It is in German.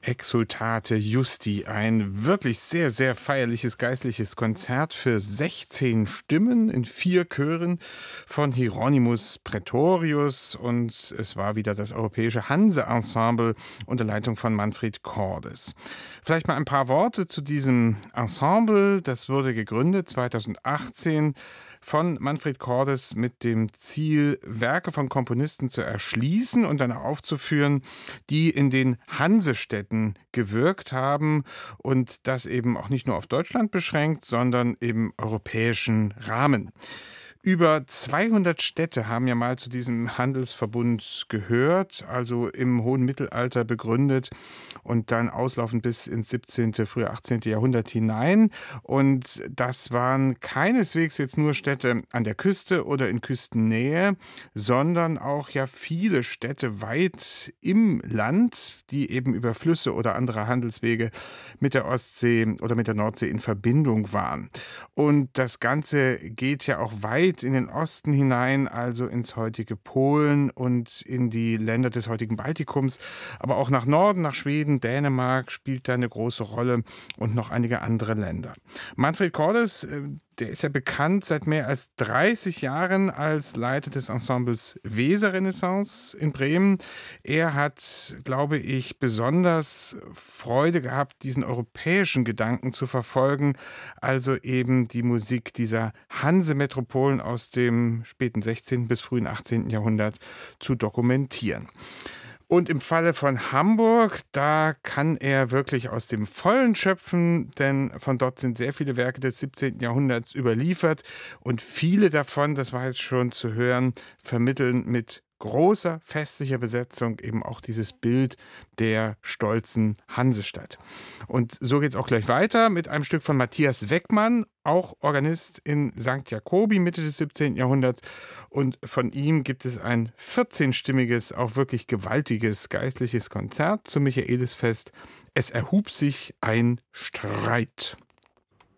Exsultate Justi, ein wirklich sehr, sehr feierliches geistliches Konzert für 16 Stimmen in 4 Chören von Hieronymus Praetorius, und es war wieder das europäische Hanse-Ensemble unter Leitung von Manfred Cordes. Vielleicht mal ein paar Worte zu diesem Ensemble. Das wurde gegründet 2018 von Manfred Cordes mit dem Ziel, Werke von Komponisten zu erschließen und dann aufzuführen, die in den Hansestädten gewirkt haben, und das eben auch nicht nur auf Deutschland beschränkt, sondern im europäischen Rahmen. Über 200 Städte haben ja mal zu diesem Handelsverbund gehört, also im hohen Mittelalter begründet und dann auslaufend bis ins 17., frühe 18. Jahrhundert hinein. Und das waren keineswegs jetzt nur Städte an der Küste oder in Küstennähe, sondern auch ja viele Städte weit im Land, die eben über Flüsse oder andere Handelswege mit der Ostsee oder mit der Nordsee in Verbindung waren. Und das Ganze geht ja auch weit in den Osten hinein, also ins heutige Polen und in die Länder des heutigen Baltikums, aber auch nach Norden, nach Schweden, Dänemark spielt da eine große Rolle und noch einige andere Länder. Manfred Cordes, der ist ja bekannt seit mehr als 30 Jahren als Leiter des Ensembles Weserrenaissance in Bremen. Er hat, glaube ich, besonders Freude gehabt, diesen europäischen Gedanken zu verfolgen, also eben die Musik dieser Hansemetropolen aus dem späten 16. bis frühen 18. Jahrhundert zu dokumentieren. Und im Falle von Hamburg, da kann er wirklich aus dem Vollen schöpfen, denn von dort sind sehr viele Werke des 17. Jahrhunderts überliefert und viele davon, das war jetzt schon zu hören, vermitteln mit großer festlicher Besetzung eben auch dieses Bild der stolzen Hansestadt. Und so geht es auch gleich weiter mit einem Stück von Matthias Weckmann, auch Organist in St. Jakobi Mitte des 17. Jahrhunderts. Und von ihm gibt es ein 14-stimmiges, auch wirklich gewaltiges geistliches Konzert zum Michaelisfest. Es erhub sich ein Streit.